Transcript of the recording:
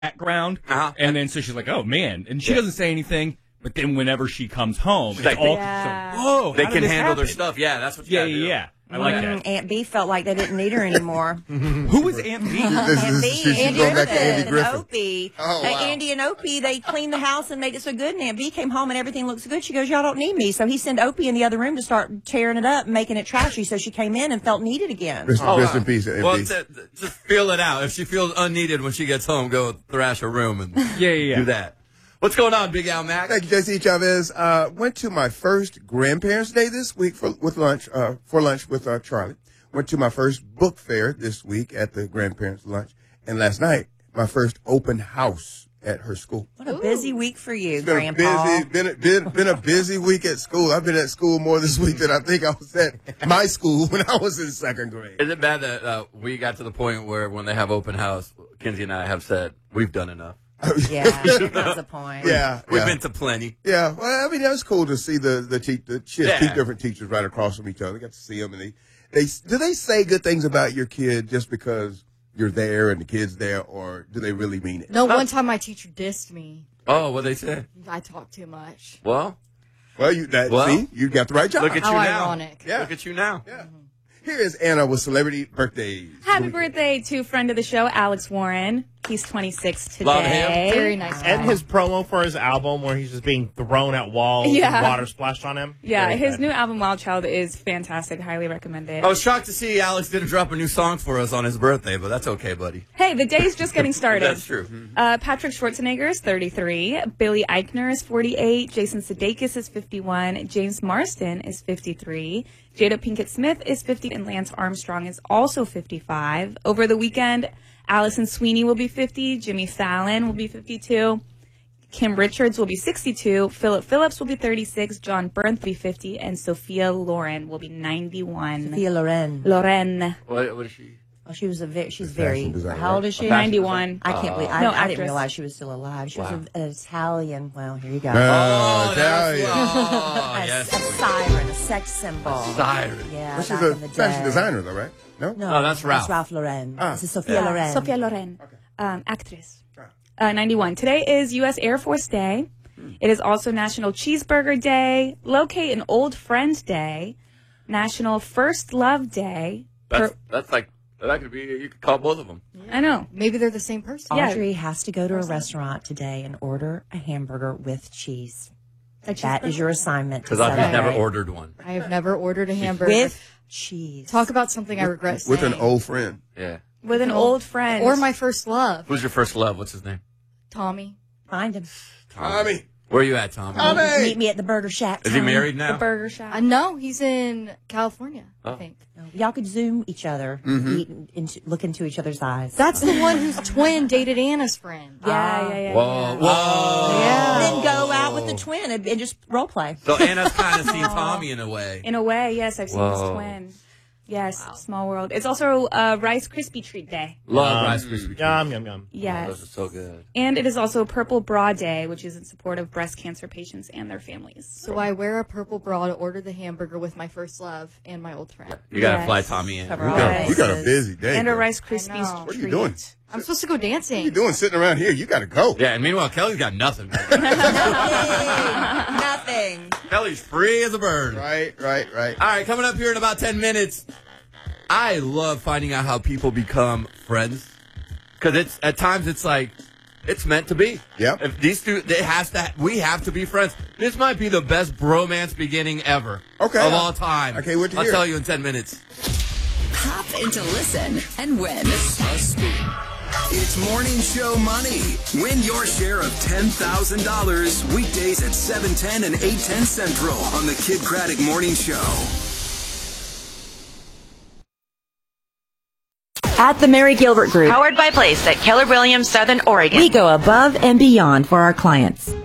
background. And then so she's like, oh, man. And she doesn't say anything. But then whenever she comes home, it's all whoa. They can handle their stuff. Yeah, that's what you gotta do. Yeah. I like that. Aunt B felt like they didn't need her anymore. Who was Aunt B? Aunt B, She's Andy going back to Andy and Griffin. Opie. Oh, wow. Andy and Opie, they cleaned the house and made it so good. And Aunt B came home and everything looks good. She goes, y'all don't need me. So he sent Opie in the other room to start tearing it up and making it trashy. So she came in and felt needed again. Rest in peace, Aunt Well, B. just feel it out. If she feels unneeded when she gets home, go thrash her room and do that. What's going on, Big Al Mac? Thank you, J.C. Chavez. Went to my first Grandparents' Day this week for lunch with Charlie. Went to my first book fair this week at the Grandparents' Lunch. And last night, my first open house at her school. What a busy week for you, It's been Grandpa. been a busy week at school. I've been at school more this week than I think I was at my school when I was in second grade. Is it bad that we got to the point where when they have open house, Kinsey and I have said, we've done enough? Yeah, that's the point. Yeah. We've been to plenty. Yeah, well, I mean, that was cool to see she has two different teachers right across from each other. I got to see them, and do they say good things about your kid just because you're there and the kid's there, or do they really mean it? No, one time my teacher dissed me. Oh, what'd they say? I talk too much. Well, see, you got the right job. Look at you now. Ironic. Yeah. Look at you now. Yeah. Here is Anna with celebrity birthdays. Happy birthday to friend of the show, Alex Warren. He's 26 today. Love him. Very nice guy. And his promo for his album where he's just being thrown at walls and water splashed on him. Yeah, Very his good. new album, Wild Child, is fantastic. Highly recommend it. I was shocked to see Alex didn't drop a new song for us on his birthday, but that's okay, buddy. Hey, the day's just getting started. That's true. Patrick Schwarzenegger is 33. Billy Eichner is 48. Jason Sudeikis is 51. James Marsden is 53. Jada Pinkett Smith is 50. And Lance Armstrong is also 55. Over the weekend, Allison Sweeney will be 50. Jimmy Fallon will be 52. Kim Richards will be 62. Philip Phillips will be 36. John Byrne will be 50. And Sophia Loren will be 91. Sophia Loren. Loren. What is she? Oh, she's fashion very. designer, How old is she? 91. I can't believe. No, I didn't actress. realize she was still alive. She was an Italian. Well, here you go. Italian. A siren, a sex symbol. Siren. Yeah, Well, she's back a in the fashion day. designer, though, right? No? No, that's Ralph. That's Ralph Lauren. Ah. This is Sophia Loren. Sophia Loren, actress. 91. Today is U.S. Air Force Day. It is also National Cheeseburger Day, Locate an Old Friend Day, National First Love Day. That's like, that could be, you could call both of them. I know. Maybe they're the same person. Yeah. Audrey has to go to a restaurant today and order a hamburger with cheese. That is your assignment. Because I've never ordered one. I have never ordered a hamburger. With cheese. Talk about something I regret With saying. an old friend. Yeah. With an old friend. Or my first love. Who's your first love? What's his name? Tommy. Find him. Tommy. Where are you at, Tommy? Meet me at the Burger Shack. Is he Tommy. married the now? burger shop. No, he's in California, I think. Y'all could Zoom each other, look into each other's eyes. That's the one whose twin dated Anna's friend. Yeah. Whoa. Whoa. Yeah. Then go out with the twin and just role play. So Anna's kind of seen Tommy in a way. In a way, yes, I've seen his Whoa. twin. Yes, small world. It's also Rice Krispie Treat Day. Love Rice Krispie treats. Yum, yum, yum. Yes. Those are so good. And it is also Purple Bra Day, which is in support of breast cancer patients and their families. So I wear a purple bra to order the hamburger with my first love and my old friend. You got to Yes. fly Tommy in. Cover You all got, you got a bases. busy day. And a girl. Rice I Krispies know. What are you treat. doing? I'm supposed to go dancing. What are you doing sitting around here? You got to go. Yeah, and meanwhile, Kelly's got nothing. Nothing. Kelly's free as a bird. Right. All right, coming up here in about 10 minutes, I love finding out how people become friends. Because at times it's like, it's meant to be. Yep. If these two, we have to be friends. This might be the best bromance beginning ever. Okay. Of all time. I can't wait to I'll hear tell it. you in 10 minutes. Hop into Listen and win. It's Morning Show Money. Win your share of $10,000 weekdays at 7:10 and 8:10 Central on the Kid Craddock Morning Show. At the Mary Gilbert Group, Powered by Place at Keller Williams, Southern Oregon. we go above and beyond for our clients.